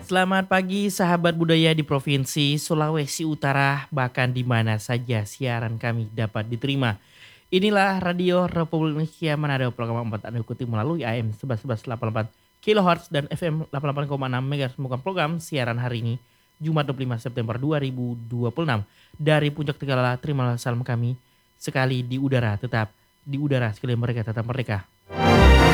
Selamat pagi sahabat budaya di Provinsi Sulawesi Utara, bahkan di mana saja siaran kami dapat diterima. Inilah Radio Republik Indonesia Manado, program 4 Anda ikuti melalui AM 11.1184 kHz dan FM 88,6 MHz. Bukan program siaran hari ini, Jumat 25 September 2026. Dari Puncak Tegala, terimalah salam kami sekali di udara, tetap di udara sekali mereka tetap merdeka.